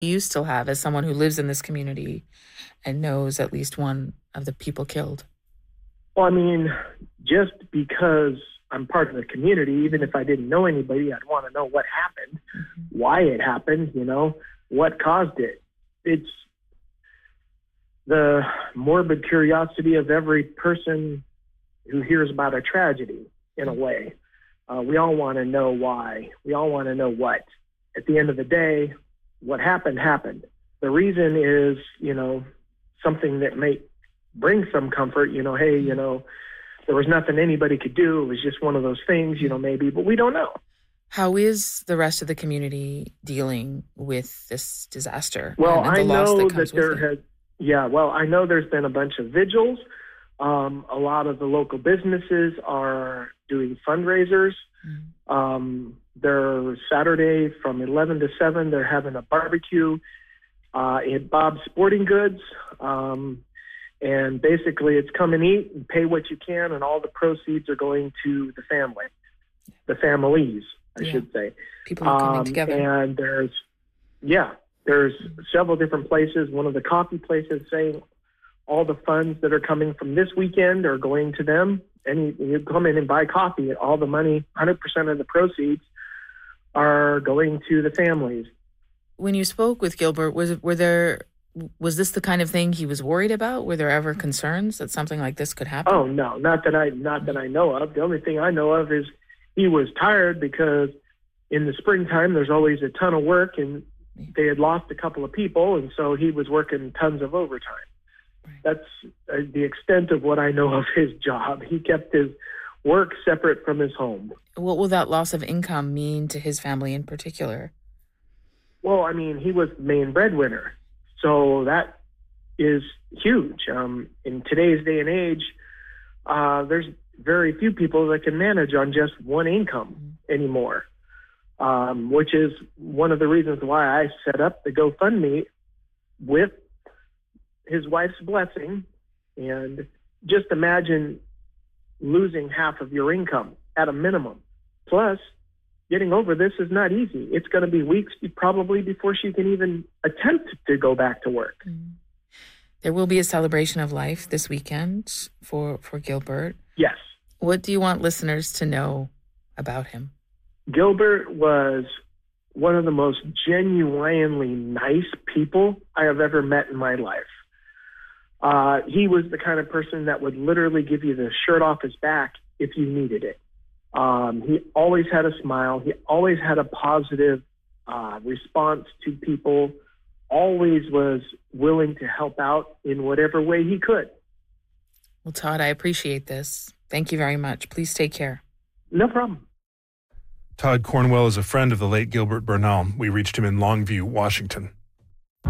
You still have as someone who lives in this community and knows at least one of the people killed? Well, I mean, just because I'm part of the community, even if I didn't know anybody, I'd want to know what happened, why it happened, what caused it. It's the morbid curiosity of every person who hears about a tragedy, in a way. We all want to know why. We all want to know what. At the end of the day, what happened, happened. The reason is, something that may bring some comfort, hey, there was nothing anybody could do. It was just one of those things, maybe, but we don't know. How is the rest of the community dealing with this disaster? Well, and I the loss know that comes that there with it? I know there's been a bunch of vigils. A lot of the local businesses are doing fundraisers. They're Saturday from 11 to 7. They're having a barbecue at Bob's Sporting Goods. And basically it's come and eat and pay what you can, and all the proceeds are going to the families, I should say. People are coming together. And there's several different places. One of the coffee places saying all the funds that are coming from this weekend are going to them. And you come in and buy coffee, all the money, 100% of the proceeds are going to the families. When you spoke with Gilbert, was this the kind of thing he was worried about? Were there ever concerns that something like this could happen? Oh, no, not that I know of. The only thing I know of is he was tired because in the springtime there's always a ton of work, and they had lost a couple of people, and so he was working tons of overtime. Right. That's the extent of what I know of his job. He kept his work separate from his home. What will that loss of income mean to his family in particular? Well, I mean, he was the main breadwinner. So that is huge. In today's day and age, there's very few people that can manage on just one income anymore, which is one of the reasons why I set up the GoFundMe with his wife's blessing. And just imagine losing half of your income at a minimum. Plus, getting over this is not easy. It's going to be weeks probably before she can even attempt to go back to work. There will be a celebration of life this weekend for Gilbert. Yes. What do you want listeners to know about him? Gilbert was one of the most genuinely nice people I have ever met in my life. He was the kind of person that would literally give you the shirt off his back if you needed it. He always had a smile. He always had a positive response to people, always was willing to help out in whatever way he could. Well, Todd, I appreciate this. Thank you very much. Please take care. No problem. Todd Cornwell is a friend of the late Gilbert Bernal. We reached him in Longview, Washington.